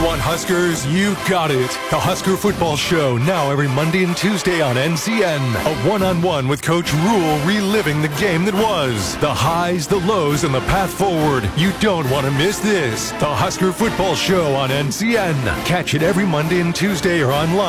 want Huskers? You got it. The Husker Football Show, now every Monday and Tuesday on NCN. A one-on-one with Coach Rule, reliving the game that was. The highs, the lows, and the path forward. You don't want to miss this. The Husker Football Show on NCN. Catch it every Monday and Tuesday or online